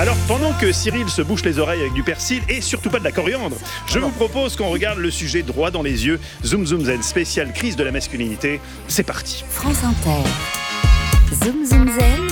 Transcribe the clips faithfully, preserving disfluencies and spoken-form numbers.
Alors, pendant que Cyril se bouche les oreilles avec du persil et surtout pas de la coriandre, je vous propose qu'on regarde le sujet droit dans les yeux. Zoom Zoom Zen, spécial crise de la masculinité. C'est parti. France Inter. Zoom Zoom Zen.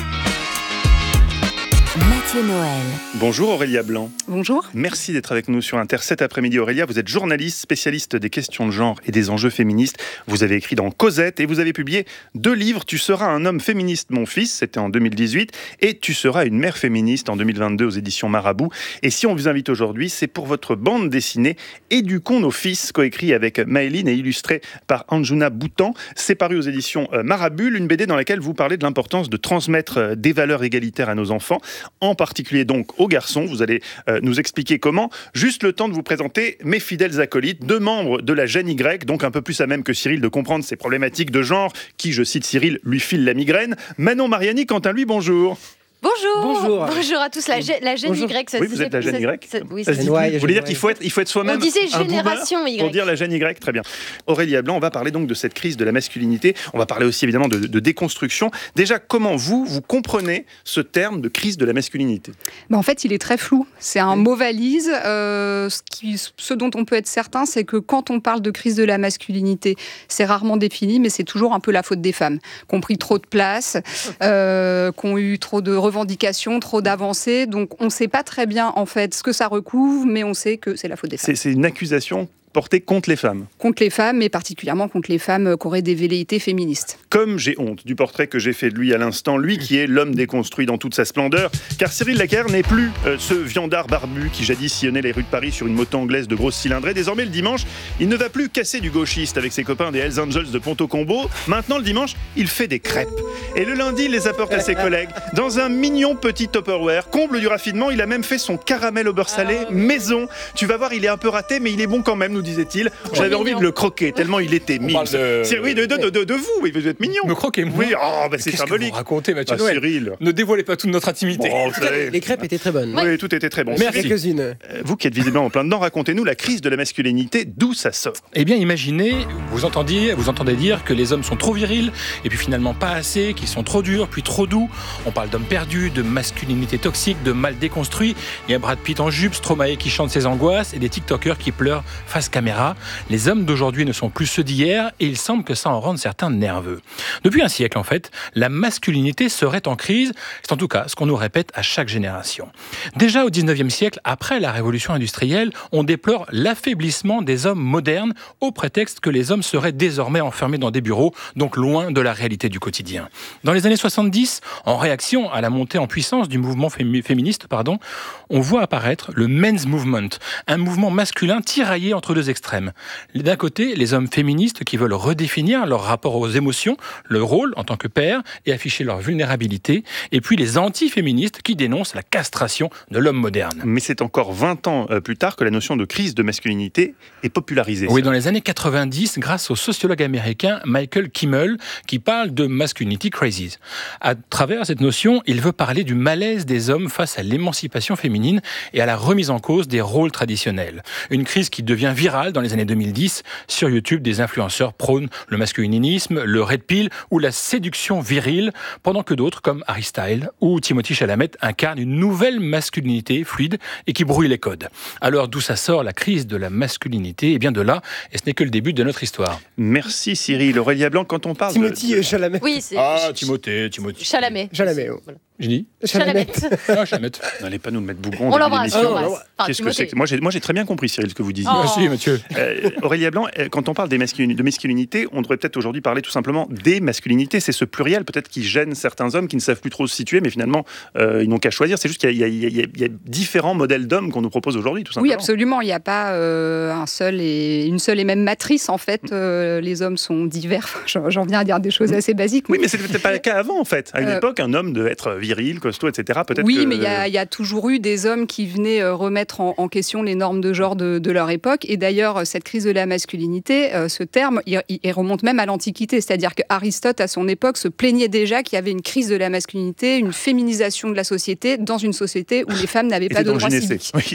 Mathieu Noël. Bonjour Aurélia Blanc. Bonjour. Merci d'être avec nous sur Inter cet après-midi. Aurélia, vous êtes journaliste, spécialiste des questions de genre et des enjeux féministes. Vous avez écrit dans Cosette et vous avez publié deux livres. Tu seras un homme féministe, mon fils, c'était en deux mille dix-huit, et Tu seras une mère féministe en deux mille vingt-deux aux éditions Marabout. Et si on vous invite aujourd'hui, c'est pour votre bande dessinée Éduquons nos fils, coécrit avec Maëline et illustré par Anjuna Boutan. C'est paru aux éditions Marabout, une B D dans laquelle vous parlez de l'importance de transmettre des valeurs égalitaires à nos enfants, en particulier donc aux garçons. Vous allez euh, nous expliquer comment. Juste le temps de vous présenter mes fidèles acolytes, deux membres de la gêne Y, donc un peu plus à même que Cyril de comprendre ces problématiques de genre, qui, je cite Cyril, lui file la migraine. Manon Mariani, quant à lui, bonjour. Bonjour. Bonjour. Bonjour à tous. La, gê- la gêne Bonjour. Y, ça Oui, vous êtes la gêne Y. ça- oui, Ça ça- se dit Ouais, plus. Vous voulez dire qu'il faut être, il faut être soi-même On disait un génération boomer Y. pour dire la gêne Y, très bien. Aurélia Blanc, on va parler donc de cette crise de la masculinité. On va parler aussi évidemment de, de déconstruction. Déjà, comment vous, vous comprenez ce terme de crise de la masculinité ? Ben en fait, il est très flou. C'est un mot valise. Euh, ce, qui, ce dont on peut être certain, c'est que quand on parle de crise de la masculinité, c'est rarement défini, mais c'est toujours un peu la faute des femmes, qui ont pris trop de place, euh, qui ont eu trop de revendications, trop d'avancées. Donc, on ne sait pas très bien, en fait, ce que ça recouvre, mais on sait que c'est la faute des femmes. C'est, c'est une accusation portée contre les femmes. Contre les femmes, et particulièrement contre les femmes qui auraient des velléités féministes. Comme j'ai honte du portrait que j'ai fait de lui à l'instant, lui qui est l'homme déconstruit dans toute sa splendeur, car Cyril Laquer n'est plus euh, ce viandard barbu qui jadis sillonnait les rues de Paris sur une moto anglaise de grosse cylindrée. Désormais, le dimanche, il ne va plus casser du gauchiste avec ses copains des Hells Angels de Ponto Combo. Maintenant, le dimanche, il fait des crêpes. Et le lundi, il les apporte à ses collègues dans un mignon petit Tupperware. Comble du raffinement, il a même fait son caramel au beurre salé maison. Tu vas voir, il est un peu raté, mais il est bon quand même, nous disait-il. J'avais envie de le croquer, tellement il était mignon. De... C'est, oui, de, de, de, de, de vous, oui, vous êtes mignon. Me croquer, moi. Oui, oh, bah c'est Qu'est-ce symbolique. que vous racontez, Mathieu Ah, Noël. Cyril. Ne dévoilez pas toute notre intimité. Bon, vous savez. Les crêpes étaient très bonnes. Oui, tout était très bon. Merci. Cyril, Quelques-unes. euh, vous qui êtes visiblement en plein dedans, racontez-nous la crise de la masculinité, d'où ça sort. Eh bien, imaginez, vous entendiez, vous entendez dire que les hommes sont trop virils, et puis finalement pas assez, qu'ils sont trop durs, puis trop doux. On parle d'hommes perdus, de masculinité toxique, de mal déconstruit. Il y a Brad Pitt en jupe, Stromae qui chante ses angoisses, et des TikTokers qui pleurent face caméra. Les hommes d'aujourd'hui ne sont plus ceux d'hier, et il semble que ça en rende certains nerveux. Depuis un siècle, en fait, la masculinité serait en crise. C'est en tout cas ce qu'on nous répète à chaque génération. Déjà au dix-neuvième siècle, après la révolution industrielle, on déplore l'affaiblissement des hommes modernes au prétexte que les hommes seraient désormais enfermés dans des bureaux, donc loin de la réalité du quotidien. Dans les années soixante-dix, en réaction à la montée en puissance du mouvement fémi- féministe, pardon, on voit apparaître le men's movement, un mouvement masculin tiraillé entre deux extrêmes. D'un côté, les hommes féministes qui veulent redéfinir leur rapport aux émotions, le rôle en tant que père et afficher leur vulnérabilité, et puis les anti-féministes qui dénoncent la castration de l'homme moderne. Mais c'est encore vingt ans euh, plus tard que la notion de crise de masculinité est popularisée. Oui, dans les années quatre-vingt-dix, grâce au sociologue américain Michael Kimmel, qui parle de masculinity crisis. À travers cette notion, il veut parler du malaise des hommes face à l'émancipation féminine et à la remise en cause des rôles traditionnels. Une crise qui devient virale dans les années deux mille dix. Sur YouTube, des influenceurs prônent le masculinisme, le red pill ou la séduction virile, pendant que d'autres, comme Harry Styles ou Timothée Chalamet, incarnent une nouvelle masculinité fluide et qui brouille les codes. Alors, d'où ça sort la crise de la masculinité ? Eh bien de là, et ce n'est que le début de notre histoire. Merci Cyril. Aurélia Blanc, quand on parle Timothy de... Chalamet. Oui, c'est Ah, Timothée, Timothée. Chalamet. Chalamet, oh. Voilà. J'ai dit Chalamet. Ah, Chalamet. N'allez pas nous le mettre bougon. On l'embrasse, on l'émission. l'embrasse. Enfin, Qu'est-ce que Timothée. c'est que... moi, j'ai, moi, j'ai très bien compris, Cyril, ce que vous disiez. Oh. Merci, Mathieu. Euh, Aurélia Blanc, euh, quand on parle des masculin- de masculinité, on devrait peut-être aujourd'hui parler tout simplement des masculinités. C'est ce pluriel peut-être qui gêne certains hommes qui ne savent plus trop se situer, mais finalement, euh, ils n'ont qu'à choisir. C'est juste qu'il y a, il y a- il y a- il y a différents modèles d'hommes qu'on nous propose aujourd'hui, tout simplement. Oui, absolument. Il n'y a pas euh, un seul et, une seule et même matrice, en fait. Euh, les hommes sont divers. Enfin, j'en, j'en viens à dire des choses assez basiques. Oui, mais c'était peut-être pas le cas avant, en fait. À une Euh, époque, un homme devait être viril, costaud, et cetera. Peut-être Oui, que... mais il y, a- il y a toujours eu des hommes qui venaient euh, remettre en, en question les normes de genre de, de leur époque. Et d'ailleurs, cette crise de la masculinité, euh, ce terme, il, il remonte même à l'Antiquité. C'est-à-dire qu'Aristote, à son époque, se plaignait déjà qu'il y avait une crise de la masculinité, une féminisation de la société dans une société où les femmes n'avaient pas était de dans le droits gynécée. civiques. Oui.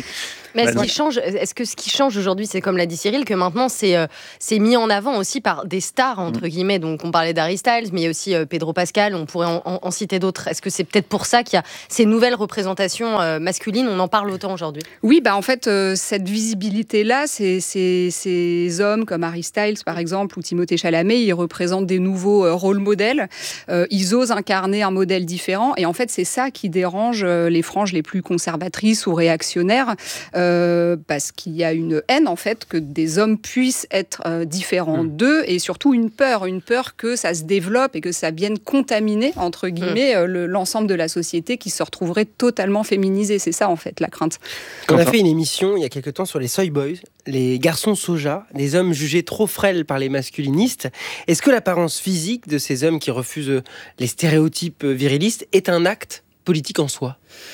Mais est-ce, Bah, qu'il change, est-ce que ce qui change aujourd'hui, c'est comme l'a dit Cyril, que maintenant c'est, euh, c'est mis en avant aussi par des stars, entre mmh. guillemets. Donc on parlait d'Harry Styles, mais il y a aussi euh, Pedro Pascal, on pourrait en, en, en citer d'autres. Est-ce que c'est peut-être pour ça qu'il y a ces nouvelles représentations euh, masculines, on en parle autant aujourd'hui? Oui, bah en fait, euh, cette visibilité-là, c'est, c'est, ces hommes comme Harry Styles, par exemple, ou Timothée Chalamet, ils représentent des nouveaux euh, rôles modèles. Euh, ils osent incarner un modèle différent. Et en fait, c'est ça qui dérange euh, les franges les plus conservatrices ou réactionnaires. Euh, parce qu'il y a une haine, en fait, que des hommes puissent être euh, différents mmh. d'eux, et surtout une peur, une peur que ça se développe et que ça vienne contaminer, entre guillemets, mmh. euh, le, l'ensemble de la société qui se retrouverait totalement féminisée. C'est ça, en fait, la crainte. On a fait une émission, il y a quelque temps, sur les soy boys, les garçons soja, des hommes jugés trop frêles par les masculinistes. Est-ce que l'apparence physique de ces hommes qui refusent les stéréotypes virilistes est un acte politique en soi ?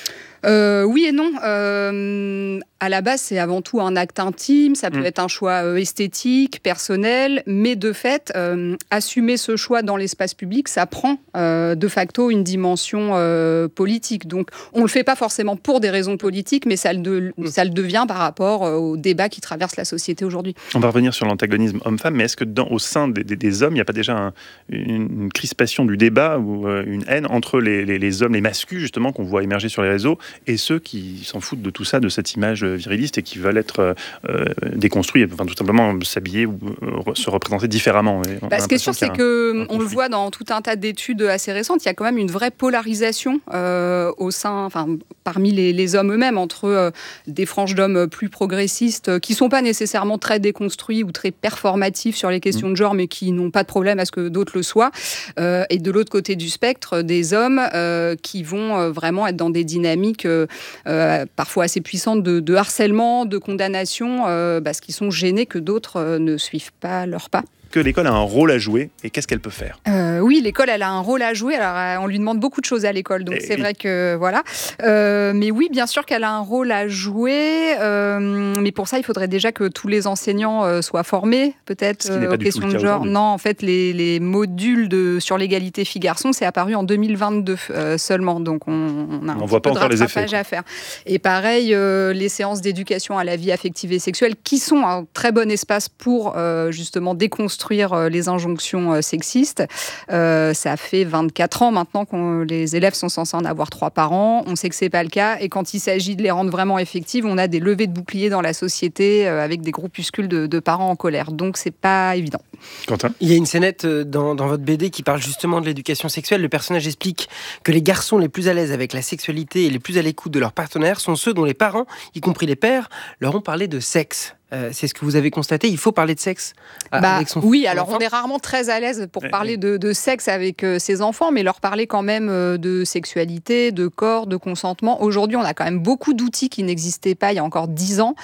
Euh, oui et non. Euh, à la base, c'est avant tout un acte intime, ça peut mmh. être un choix euh, esthétique, personnel, mais de fait, euh, assumer ce choix dans l'espace public, ça prend euh, de facto une dimension euh, politique. Donc, on ne le fait pas forcément pour des raisons politiques, mais ça le, de, mmh. ça le devient par rapport euh, au débat qui traverse la société aujourd'hui. On va revenir sur l'antagonisme homme-femme, mais est-ce que dans, au sein des, des, des hommes, il n'y a pas déjà un, une, une crispation du débat ou euh, une haine entre les, les, les hommes, les masculins, justement, qu'on voit émerger sur les réseaux, et ceux qui s'en foutent de tout ça, de cette image viriliste et qui veulent être euh, déconstruits, enfin tout simplement s'habiller ou euh, se représenter différemment. Bah, ce qui est sûr, c'est qu'on le voit dans tout un tas d'études assez récentes, il y a quand même une vraie polarisation euh, au sein, enfin parmi les, les hommes eux-mêmes, entre euh, des franges d'hommes plus progressistes euh, qui ne sont pas nécessairement très déconstruits ou très performatifs sur les questions mmh. de genre, mais qui n'ont pas de problème à ce que d'autres le soient, euh, et de l'autre côté du spectre, des hommes euh, qui vont euh, vraiment être dans des dynamiques euh, Euh, parfois assez puissantes de, de harcèlement, de condamnation, euh, parce qu'ils sont gênés que d'autres euh, ne suivent pas leur pas. Que l'école a un rôle à jouer et qu'est-ce qu'elle peut faire ? euh, Oui, l'école, elle a un rôle à jouer. Alors, on lui demande beaucoup de choses à l'école, donc et c'est oui. vrai que voilà. Euh, mais oui, bien sûr qu'elle a un rôle à jouer. Euh, mais pour ça, il faudrait déjà que tous les enseignants euh, soient formés, peut-être euh, aux questions de genre. Non, en fait, les, les modules de sur l'égalité filles-garçons, c'est apparu en deux mille vingt-deux euh, seulement. Donc, on, on a un on voit peu pas de encore les effets à faire. Et pareil, euh, les séances d'éducation à la vie affective et sexuelle, qui sont un très bon espace pour euh, justement déconstruire les injonctions sexistes. Euh, ça fait vingt-quatre ans maintenant que les élèves sont censés en avoir trois par an. On sait que c'est pas le cas. Et quand il s'agit de les rendre vraiment effectives, on a des levées de boucliers dans la société euh, avec des groupuscules de, de parents en colère. Donc c'est pas évident. Quentin ? Il y a une scénette dans, dans votre B D qui parle justement de l'éducation sexuelle. Le personnage explique que les garçons les plus à l'aise avec la sexualité et les plus à l'écoute de leurs partenaires sont ceux dont les parents, y compris les pères, leur ont parlé de sexe. Euh, c'est ce que vous avez constaté, il faut parler de sexe bah, avec son Oui, son alors enfant. On est rarement très à l'aise pour ouais, parler ouais. De, de sexe avec euh, ses enfants, mais leur parler quand même euh, de sexualité, de corps, de consentement. Aujourd'hui, on a quand même beaucoup d'outils qui n'existaient pas il y a encore dix ans.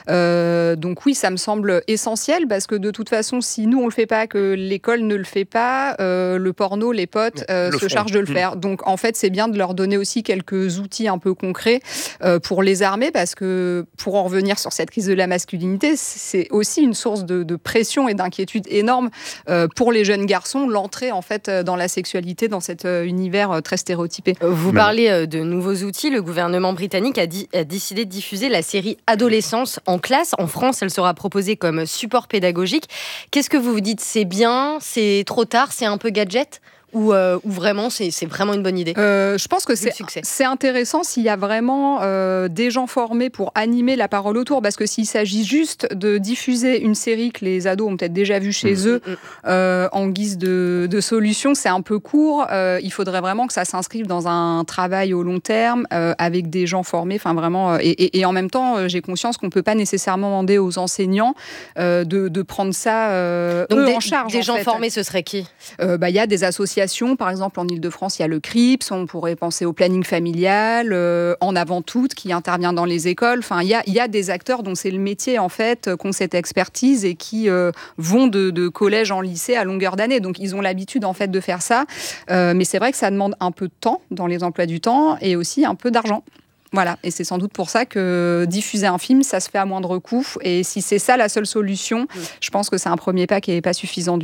Euh, donc oui, ça me semble essentiel, parce que de toute façon, si nous on le fait pas, que l'école ne le fait pas, euh, le porno, les potes euh, le se chargent de le faire. Mmh. Donc en fait, c'est bien de leur donner aussi quelques outils un peu concrets euh, pour les armer, parce que pour en revenir sur cette crise de la masculinité, c'est aussi une source de, de pression et d'inquiétude énorme euh, pour les jeunes garçons, l'entrée en fait dans la sexualité, dans cet euh, univers euh, très stéréotypé. Vous Mais... parlez euh, de nouveaux outils. Le gouvernement britannique a, di- a décidé de diffuser la série Adolescence en classe. En France, elle sera proposée comme support pédagogique. Qu'est-ce que vous vous dites ? C'est bien ? C'est trop tard ? C'est un peu gadget ? Ou, euh, ou vraiment, c'est, c'est vraiment une bonne idée euh, Je pense que c'est, c'est intéressant s'il y a vraiment euh, des gens formés pour animer la parole autour, parce que s'il s'agit juste de diffuser une série que les ados ont peut-être déjà vue chez mmh. eux euh, en guise de, de solution, c'est un peu court. Euh, il faudrait vraiment que ça s'inscrive dans un travail au long terme euh, avec des gens formés. Enfin, vraiment, et, et, et en même temps, j'ai conscience qu'on ne peut pas nécessairement demander aux enseignants euh, de, de prendre ça euh, Donc eux des, en charge. Des en gens fait. formés, ce serait qui ? euh, bah, y a des associations. Par exemple, en Ile-de-France, il y a le C R I P S, on pourrait penser au planning familial, euh, En Avant Toutes, qui intervient dans les écoles. Enfin, il y a, y a des acteurs dont c'est le métier, en fait, qui ont cette expertise et qui euh, vont de, de collège en lycée à longueur d'année. Donc, ils ont l'habitude, en fait, de faire ça. Euh, mais c'est vrai que ça demande un peu de temps dans les emplois du temps et aussi un peu d'argent. Voilà, et c'est sans doute pour ça que diffuser un film, ça se fait à moindre coût. Et si c'est ça la seule solution, mmh. je pense que c'est un premier pas qui n'est pas suffisant du tout.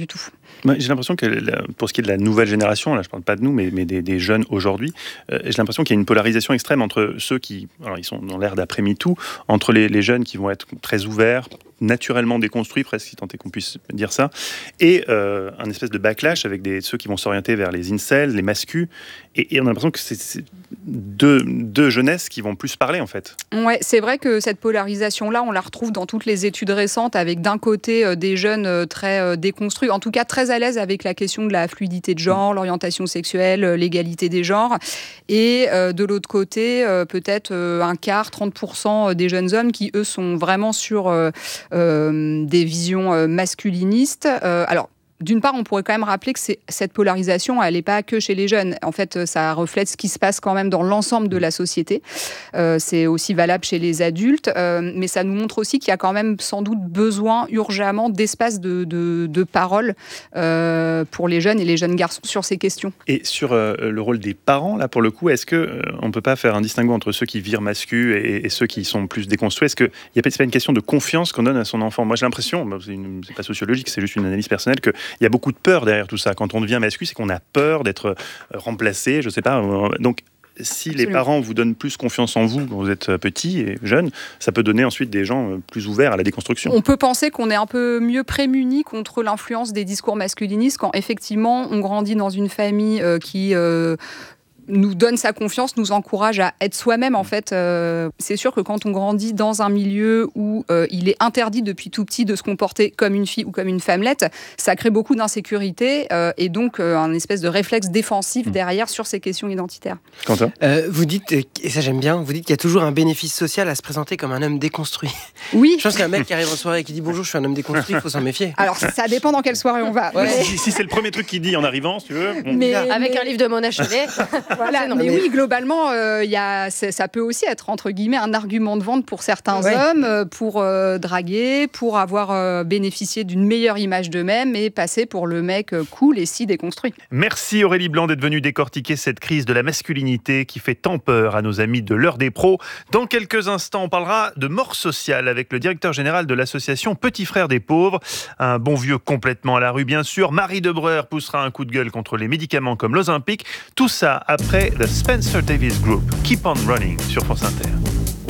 Moi, j'ai l'impression que la, pour ce qui est de la nouvelle génération, là je ne parle pas de nous, mais, mais des, des jeunes aujourd'hui, euh, j'ai l'impression qu'il y a une polarisation extrême entre ceux qui, alors ils sont dans l'ère d'après-MeToo, entre les, les jeunes qui vont être très ouverts, naturellement déconstruits, presque si tant est qu'on puisse dire ça, et euh, un espèce de backlash avec des, ceux qui vont s'orienter vers les incels, les mascus, et, et on a l'impression que c'est, c'est deux, deux jeunesses qui vont plus parler en fait. Ouais, c'est vrai que cette polarisation-là, on la retrouve dans toutes les études récentes, avec d'un côté euh, des jeunes euh, très euh, déconstruits, en tout cas très à l'aise avec la question de la fluidité de genre, l'orientation sexuelle, euh, l'égalité des genres, et euh, de l'autre côté, euh, peut-être euh, un quart, trente pour cent des jeunes hommes qui, eux, sont vraiment sur euh, euh, des visions euh, masculinistes. Euh, alors, d'une part, on pourrait quand même rappeler que c'est, cette polarisation, elle n'est pas que chez les jeunes. En fait, ça reflète ce qui se passe quand même dans l'ensemble de la société. Euh, c'est aussi valable chez les adultes. Euh, mais ça nous montre aussi qu'il y a quand même sans doute besoin urgemment d'espace de, de, de parole euh, pour les jeunes et les jeunes garçons sur ces questions. Et sur euh, le rôle des parents, là, pour le coup, est-ce qu'on euh, ne peut pas faire un distinguo entre ceux qui virent masculins et, et ceux qui sont plus déconstruits? Est-ce qu'il n'y a pas, c'est pas une question de confiance qu'on donne à son enfant? Moi, j'ai l'impression, bah, c'est, une, c'est pas sociologique, c'est juste une analyse personnelle, que il y a beaucoup de peur derrière tout ça. Quand on devient masculin, c'est qu'on a peur d'être remplacé, je sais pas. Donc, si Absolument. Les parents vous donnent plus confiance en vous quand vous êtes petit et jeune, ça peut donner ensuite des gens plus ouverts à la déconstruction. On peut penser qu'on est un peu mieux prémunis contre l'influence des discours masculinistes quand effectivement on grandit dans une famille euh, qui... Euh, nous donne sa confiance, nous encourage à être soi-même en fait. Euh, c'est sûr que quand on grandit dans un milieu où euh, il est interdit depuis tout petit de se comporter comme une fille ou comme une femmelette, ça crée beaucoup d'insécurité euh, et donc euh, un espèce de réflexe défensif mmh. derrière sur ces questions identitaires. Quentin ? euh, Vous dites, et ça j'aime bien, vous dites qu'il y a toujours un bénéfice social à se présenter comme un homme déconstruit. Oui. Je pense qu'un mec qui arrive en soirée et qui dit bonjour, je suis un homme déconstruit, il faut s'en méfier. Alors ça dépend dans quelle soirée on va. Ouais. Mais... Si, si c'est le premier truc qu'il dit en arrivant, si tu veux. Bon. Mais, Avec mais... un livre de Mona Chollet. Voilà, non, mais, mais oui, globalement, euh, y a, ça peut aussi être, entre guillemets, un argument de vente pour certains ouais. hommes, euh, pour euh, draguer, pour avoir euh, bénéficié d'une meilleure image d'eux-mêmes et passer pour le mec euh, cool et si déconstruit. Merci Aurélie Blanc d'être venue décortiquer cette crise de la masculinité qui fait tant peur à nos amis de l'heure des pros. Dans quelques instants, on parlera de mort sociale avec le directeur général de l'association Petits Frères des Pauvres. Un bon vieux complètement à la rue, bien sûr. Marie Debreur poussera un coup de gueule contre les médicaments comme l'Ozempic. Tout ça après The Spencer Davis Group. Keep on Running sur France Inter.